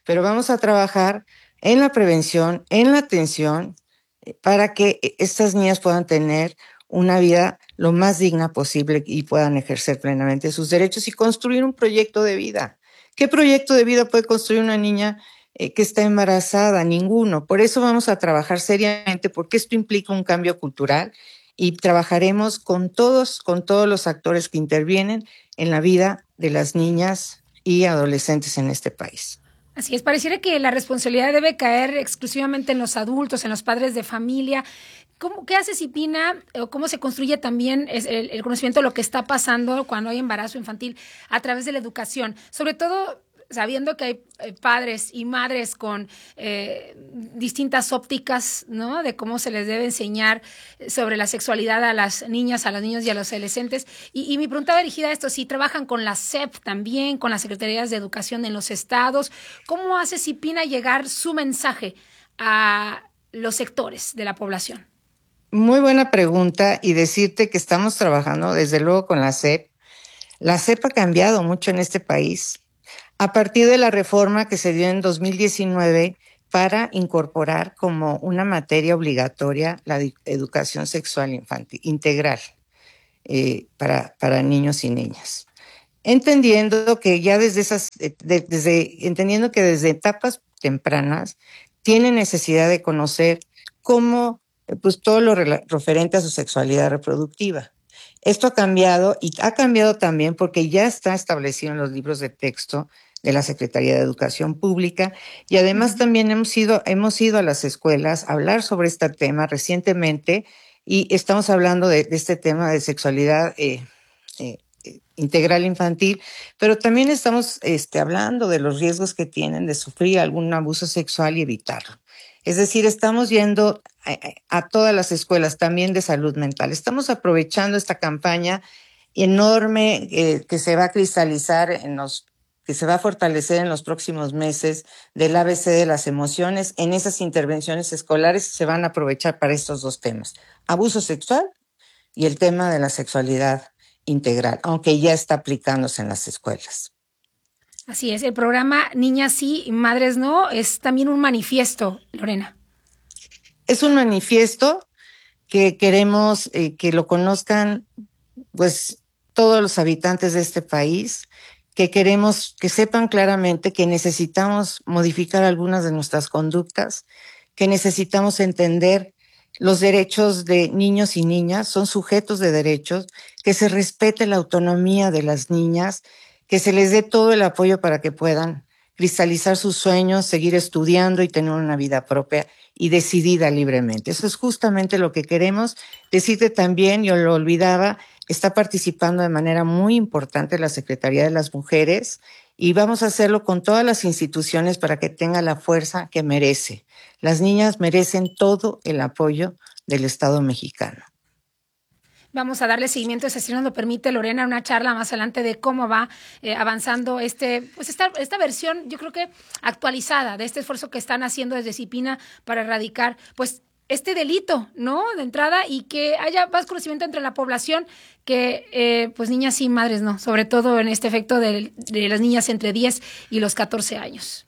pero vamos a trabajar en la prevención, en la atención, para que estas niñas puedan tener una vida lo más digna posible y puedan ejercer plenamente sus derechos y construir un proyecto de vida. ¿Qué proyecto de vida puede construir una niña que está embarazada? Ninguno. Por eso vamos a trabajar seriamente, porque esto implica un cambio cultural y trabajaremos con todos los actores que intervienen en la vida de las niñas y adolescentes en este país. Así es, pareciera que la responsabilidad debe caer exclusivamente en los adultos, en los padres de familia. ¿Qué hace Cipina o cómo se construye también el conocimiento de lo que está pasando cuando hay embarazo infantil a través de la educación? Sobre todo sabiendo que hay padres y madres con distintas ópticas, ¿no? De cómo se les debe enseñar sobre la sexualidad a las niñas, a los niños y a los adolescentes. Y mi pregunta va dirigida a esto, si trabajan con la SEP también, con las Secretarías de Educación en los estados, ¿cómo hace Cipina llegar su mensaje a los sectores de la población? Muy buena pregunta, y decirte que estamos trabajando desde luego con la SEP. La SEP ha cambiado mucho en este país a partir de la reforma que se dio en 2019 para incorporar como una materia obligatoria la educación sexual infantil integral para niños y niñas. Entendiendo que ya entendiendo que desde etapas tempranas tienen necesidad de conocer cómo, pues todo lo referente a su sexualidad reproductiva. Esto ha cambiado, y ha cambiado también porque ya está establecido en los libros de texto de la Secretaría de Educación Pública, y además también hemos ido a las escuelas a hablar sobre este tema recientemente, y estamos hablando de este tema de sexualidad integral infantil, pero también estamos hablando de los riesgos que tienen de sufrir algún abuso sexual y evitarlo. Es decir, estamos yendo a todas las escuelas, también de salud mental. Estamos aprovechando esta campaña enorme que se va a cristalizar que se va a fortalecer en los próximos meses del ABC de las emociones. En esas intervenciones escolares se van a aprovechar para estos dos temas: abuso sexual y el tema de la sexualidad integral, aunque ya está aplicándose en las escuelas. Así es, el programa Niñas sí y Madres no es también un manifiesto, Lorena. Es un manifiesto que queremos que lo conozcan, pues, todos los habitantes de este país, que queremos que sepan claramente que necesitamos modificar algunas de nuestras conductas, que necesitamos entender los derechos de niños y niñas, son sujetos de derechos, que se respete la autonomía de las niñas, que se les dé todo el apoyo para que puedan cristalizar sus sueños, seguir estudiando y tener una vida propia y decidida libremente. Eso es justamente lo que queremos. Decirte también, yo lo olvidaba, está participando de manera muy importante la Secretaría de las Mujeres, y vamos a hacerlo con todas las instituciones para que tenga la fuerza que merece. Las niñas merecen todo el apoyo del Estado mexicano. Vamos a darle seguimiento, si nos lo permite, Lorena, una charla más adelante de cómo va avanzando esta versión, yo creo que actualizada, de este esfuerzo que están haciendo desde Cipina para erradicar, pues, este delito, ¿no? De entrada, y que haya más conocimiento entre la población que, pues, niñas sí, madres no, sobre todo en este efecto de las niñas entre 10 y los 14 años.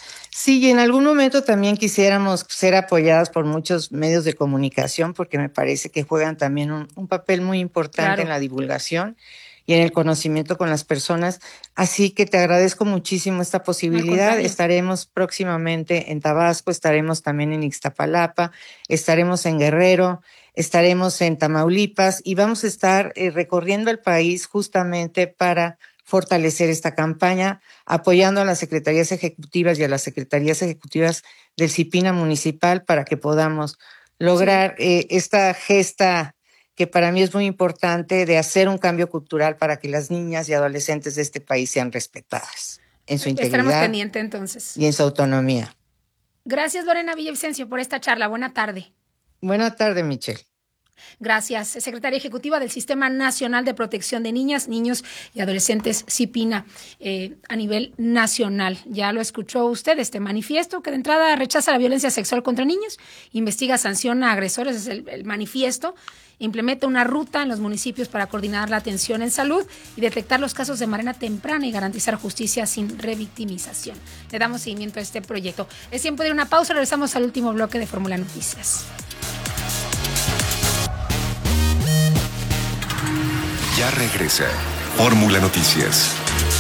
Sí, y en algún momento también quisiéramos ser apoyadas por muchos medios de comunicación, porque me parece que juegan también un papel muy importante en Claro. la divulgación y en el conocimiento con las personas. Así que te agradezco muchísimo esta Al posibilidad. contrario. Estaremos próximamente en Tabasco, estaremos también en Ixtapalapa, estaremos en Guerrero, estaremos en Tamaulipas, y vamos a estar recorriendo el país justamente para fortalecer esta campaña, apoyando a las secretarías ejecutivas y a las secretarías ejecutivas del CIPINA municipal para que podamos lograr esta gesta que para mí es muy importante, de hacer un cambio cultural para que las niñas y adolescentes de este país sean respetadas en su Estaremos integridad pendientes entonces. y en su autonomía. Gracias, Lorena Villavicencio, por esta charla. Buena tarde. Buena tarde, Michelle. Gracias, secretaria ejecutiva del Sistema Nacional de Protección de Niñas, Niños y Adolescentes, CIPINA, a nivel nacional. Ya lo escuchó usted, este manifiesto que de entrada rechaza la violencia sexual contra niños, investiga, sanciona a agresores, es el manifiesto, implementa una ruta en los municipios para coordinar la atención en salud y detectar los casos de manera temprana y garantizar justicia sin revictimización. Le damos seguimiento a este proyecto. Es tiempo de una pausa, regresamos al último bloque de Fórmula Noticias. Ya regresa Fórmula Noticias.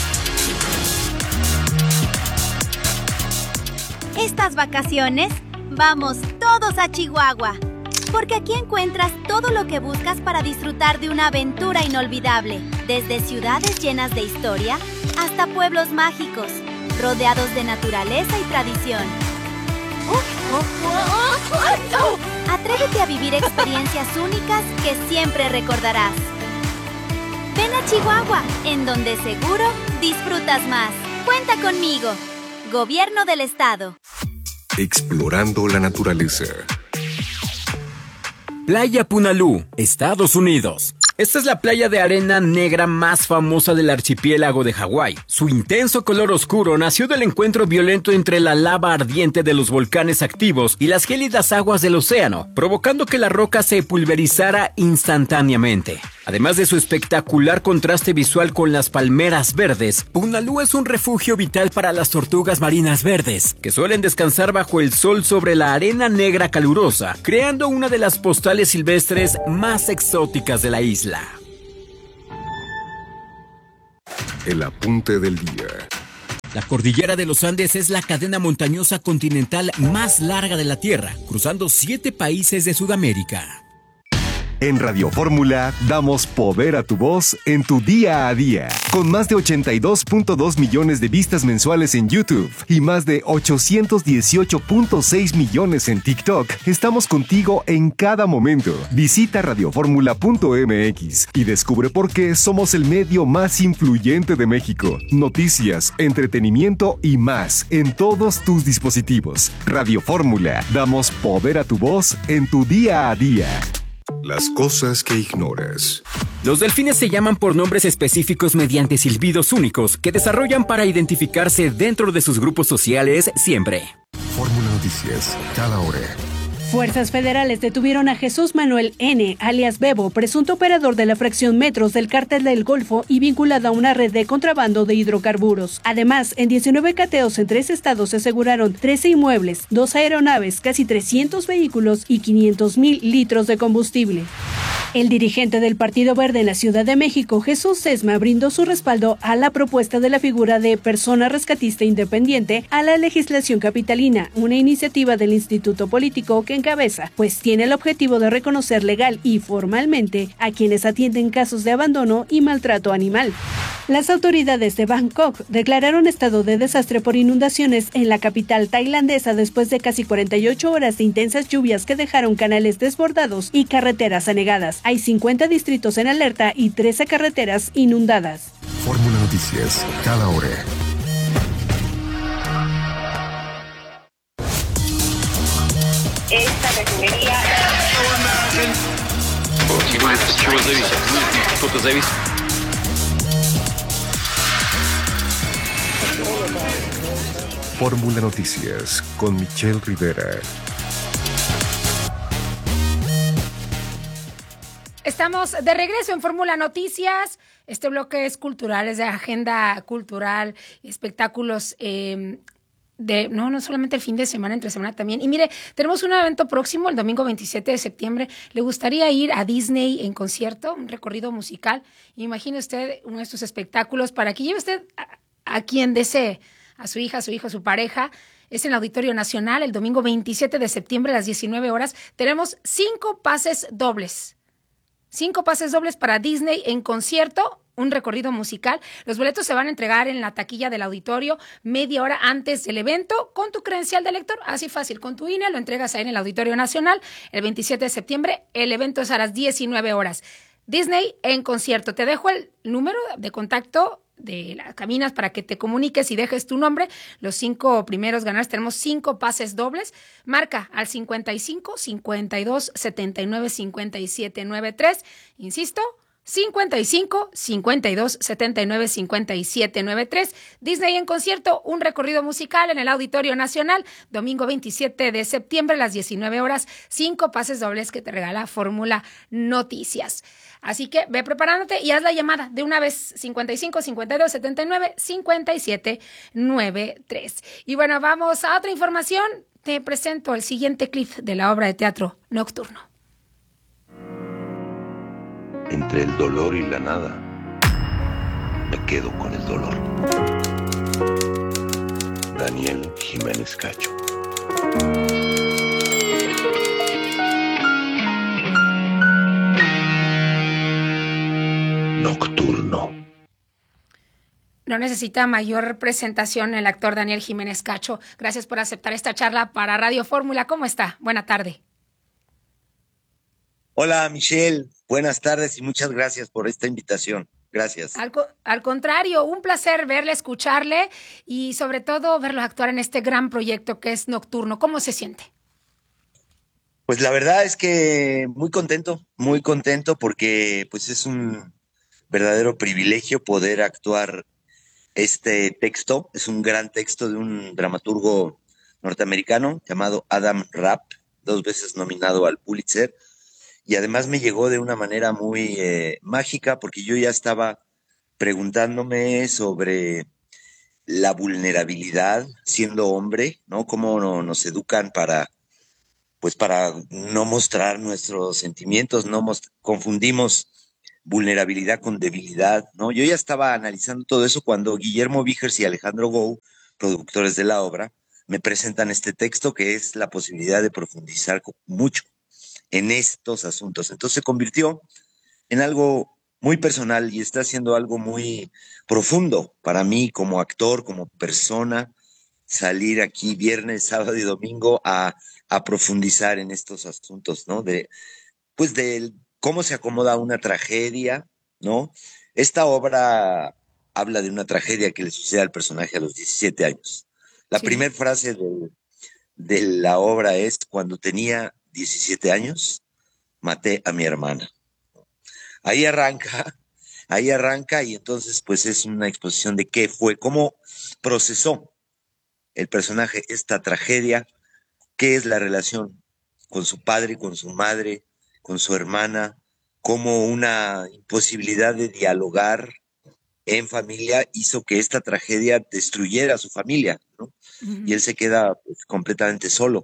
Estas vacaciones, vamos todos a Chihuahua, porque aquí encuentras todo lo que buscas para disfrutar de una aventura inolvidable, desde ciudades llenas de historia hasta pueblos mágicos, rodeados de naturaleza y tradición. Atrévete a vivir experiencias únicas que siempre recordarás. Ven a Chihuahua, en donde seguro disfrutas más. Cuenta conmigo. Gobierno del Estado. Explorando la naturaleza. Playa Punalú, Estados Unidos. Esta es la playa de arena negra más famosa del archipiélago de Hawái. Su intenso color oscuro nació del encuentro violento entre la lava ardiente de los volcanes activos y las gélidas aguas del océano, provocando que la roca se pulverizara instantáneamente. Además de su espectacular contraste visual con las palmeras verdes, Punalú es un refugio vital para las tortugas marinas verdes, que suelen descansar bajo el sol sobre la arena negra calurosa, creando una de las postales silvestres más exóticas de la isla. El apunte del día. La cordillera de los Andes es la cadena montañosa continental más larga de la Tierra, cruzando 7 países de Sudamérica. En Radio Fórmula damos poder a tu voz en tu día a día. Con más de 82.2 millones de vistas mensuales en YouTube y más de 818.6 millones en TikTok, estamos contigo en cada momento. Visita radioformula.mx y descubre por qué somos el medio más influyente de México. Noticias, entretenimiento y más en todos tus dispositivos. Radio Fórmula, damos poder a tu voz en tu día a día. Las cosas que ignoras. Los delfines se llaman por nombres específicos mediante silbidos únicos que desarrollan para identificarse dentro de sus grupos sociales siempre. Fórmula Noticias, cada hora. Fuerzas federales detuvieron a Jesús Manuel N., alias Bebo, presunto operador de la fracción Metros del Cártel del Golfo y vinculado a una red de contrabando de hidrocarburos. Además, en 19 cateos en 3 estados se aseguraron 13 inmuebles, 2 aeronaves, casi 300 vehículos y 500,000 litros de combustible. El dirigente del Partido Verde en la Ciudad de México, Jesús Sesma, brindó su respaldo a la propuesta de la figura de persona rescatista independiente a la legislación capitalina, una iniciativa del Instituto Político que encabeza, pues tiene el objetivo de reconocer legal y formalmente a quienes atienden casos de abandono y maltrato animal. Las autoridades de Bangkok declararon estado de desastre por inundaciones en la capital tailandesa después de casi 48 horas de intensas lluvias que dejaron canales desbordados y carreteras anegadas. Hay 50 distritos en alerta y 13 carreteras inundadas. Fórmula Noticias, cada hora. Esta refinería. Fórmula Noticias con Michelle Rivera. Estamos de regreso en Fórmula Noticias. Este bloque es cultural, es de agenda cultural, espectáculos no solamente el fin de semana, entre semana también. Y mire, tenemos un evento próximo, el domingo 27 de septiembre. ¿Le gustaría ir a Disney en concierto, un recorrido musical? Imagine usted uno de estos espectáculos para que lleve usted a quien desee, a su hija, a su hijo, a su pareja. Es en el Auditorio Nacional, el domingo 27 de septiembre a las 19 horas. Tenemos 5 pases dobles. 5 pases dobles para Disney en concierto, un recorrido musical. Los boletos se van a entregar en la taquilla del auditorio media hora antes del evento con tu credencial de lector. Así fácil, con tu INE lo entregas ahí en el Auditorio Nacional el 27 de septiembre. El evento es a las 19 horas. Disney en concierto. Te dejo el número de contacto de las cabinas para que te comuniques y dejes tu nombre. Los 5 primeros ganadores tenemos 5 pases dobles. Marca al 55 52 79 57 93. Insisto, 55 52 79 57 93. Disney en concierto, un recorrido musical en el Auditorio Nacional, domingo 27 de septiembre a las 19 horas, 5 pases dobles que te regala Fórmula Noticias. Así que ve preparándote y haz la llamada de una vez, 55 52 79 57 93. Y bueno, vamos a otra información. Te presento el siguiente clip de la obra de teatro Nocturno. Entre el dolor y la nada, me quedo con el dolor. Daniel Jiménez Cacho. Nocturno. No necesita mayor presentación el actor Daniel Jiménez Cacho. Gracias por aceptar esta charla para Radio Fórmula. ¿Cómo está? Buena tarde. Hola, Michelle. Buenas tardes y muchas gracias por esta invitación. Gracias. Al contrario, un placer verle, escucharle y sobre todo verlo actuar en este gran proyecto que es Nocturno. ¿Cómo se siente? Pues la verdad es que muy contento porque pues es un verdadero privilegio poder actuar este texto. Es un gran texto de un dramaturgo norteamericano llamado Adam Rapp, 2 veces nominado al Pulitzer. Y además me llegó de una manera muy mágica porque yo ya estaba preguntándome sobre la vulnerabilidad siendo hombre, ¿no? Cómo nos educan para no mostrar nuestros sentimientos, confundimos vulnerabilidad con debilidad, ¿no? Yo ya estaba analizando todo eso cuando Guillermo Vigers y Alejandro Gou, productores de la obra, me presentan este texto que es la posibilidad de profundizar mucho en estos asuntos. Entonces se convirtió en algo muy personal y está siendo algo muy profundo para mí como actor, como persona, salir aquí viernes, sábado y domingo a profundizar en estos asuntos, ¿no? De cómo se acomoda una tragedia, ¿no? Esta obra habla de una tragedia que le sucede al personaje a los 17 años. La primera frase de la obra es: cuando tenía 17 años, maté a mi hermana. Ahí arranca y entonces pues es una exposición de qué fue, cómo procesó el personaje esta tragedia, qué es la relación con su padre, con su madre, con su hermana, cómo una imposibilidad de dialogar en familia hizo que esta tragedia destruyera a su familia, ¿no? Uh-huh. Y él se queda pues, completamente solo.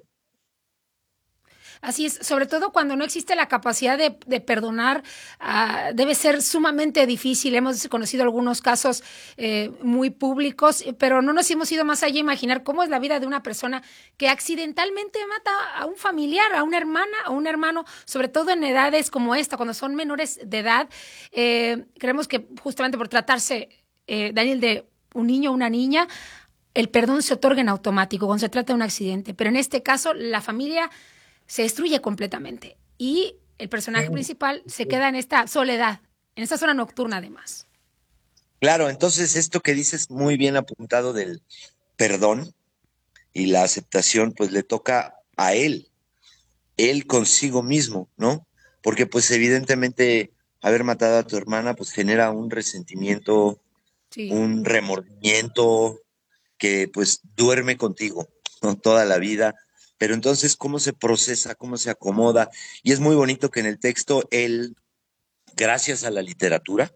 Así es, sobre todo cuando no existe la capacidad de perdonar, debe ser sumamente difícil. Hemos conocido algunos casos muy públicos, pero no nos hemos ido más allá a imaginar cómo es la vida de una persona que accidentalmente mata a un familiar, a una hermana, a un hermano, sobre todo en edades como esta, cuando son menores de edad. Creemos que justamente por tratarse, Daniel, de un niño o una niña, el perdón se otorga en automático cuando se trata de un accidente, pero en este caso la familia se destruye completamente y el personaje principal se queda en esta soledad, en esta zona nocturna además. Claro, entonces esto que dices muy bien apuntado del perdón y la aceptación, pues le toca a él consigo mismo, ¿no? Porque pues evidentemente haber matado a tu hermana pues genera un resentimiento, un remordimiento que pues duerme contigo, ¿no? Toda la vida. Pero entonces, ¿cómo se procesa? ¿Cómo se acomoda? Y es muy bonito que en el texto él, gracias a la literatura,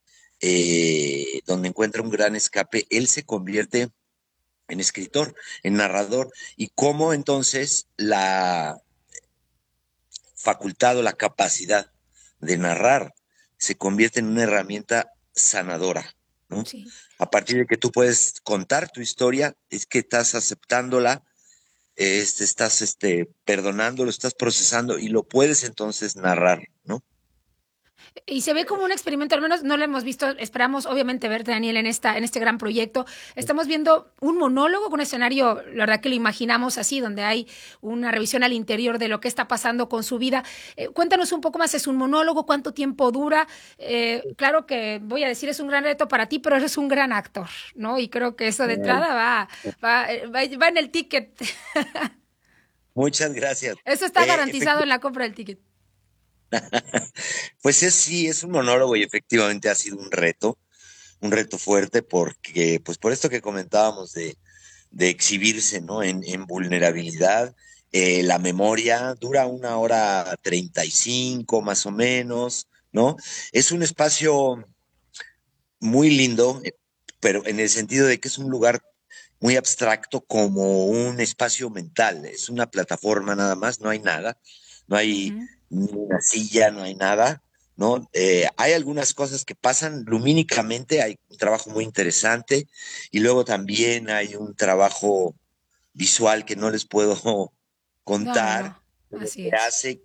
donde encuentra un gran escape, él se convierte en escritor, en narrador. Y cómo entonces la facultad o la capacidad de narrar se convierte en una herramienta sanadora, ¿no? Sí. A partir de que tú puedes contar tu historia, es que estás aceptándola, estás perdonándolo, estás procesando y lo puedes entonces narrar, ¿no? Y se ve como un experimento, al menos no lo hemos visto, esperamos obviamente verte, Daniel, en este gran proyecto. Estamos viendo un monólogo con un escenario, la verdad que lo imaginamos así, donde hay una revisión al interior de lo que está pasando con su vida. Cuéntanos un poco más, es un monólogo, cuánto tiempo dura. Claro que voy a decir, es un gran reto para ti, pero eres un gran actor, ¿no? Y creo que eso de entrada va en el ticket. Muchas gracias. Eso está garantizado en la compra del ticket. Pues sí, es un monólogo y efectivamente ha sido un reto fuerte porque, pues por esto que comentábamos de exhibirse, ¿no? En vulnerabilidad, la memoria dura 1 hora 35 más o menos, ¿no? Es un espacio muy lindo, pero en el sentido de que es un lugar muy abstracto como un espacio mental, es una plataforma nada más, no hay nada, no hay ni una silla, no hay nada, ¿no? Hay algunas cosas que pasan lumínicamente, hay un trabajo muy interesante y luego también hay un trabajo visual que no les puedo contar, No, así que es. hace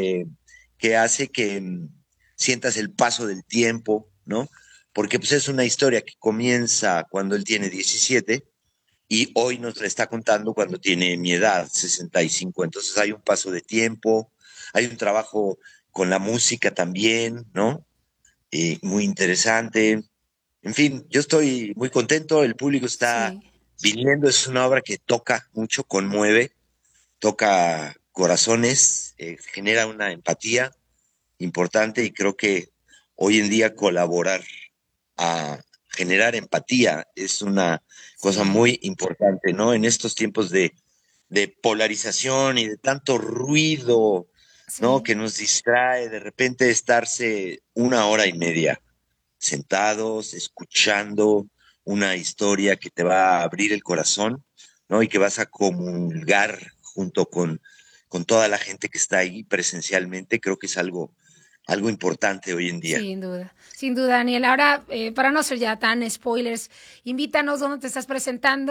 que sientas el paso del tiempo, ¿no? Porque pues es una historia que comienza cuando él tiene 17 y hoy nos la está contando cuando tiene mi edad, 65. Entonces hay un paso de tiempo, hay un trabajo con la música también, ¿no? Muy interesante. En fin, yo estoy muy contento, el público está Sí. viniendo, es una obra que toca mucho, conmueve, toca corazones, genera una empatía importante y creo que hoy en día colaborar a generar empatía es una cosa Sí, muy importante, ¿no? En estos tiempos de polarización y de tanto ruido, ¿no? sí. Que nos distrae de repente estarse 1 hora y media sentados, escuchando una historia que te va a abrir el corazón, ¿no? Y que vas a comulgar junto con toda la gente que está ahí presencialmente, creo que es algo importante hoy en día. Sin duda, Daniel. Ahora, para no ser ya tan spoilers, invítanos dónde te estás presentando.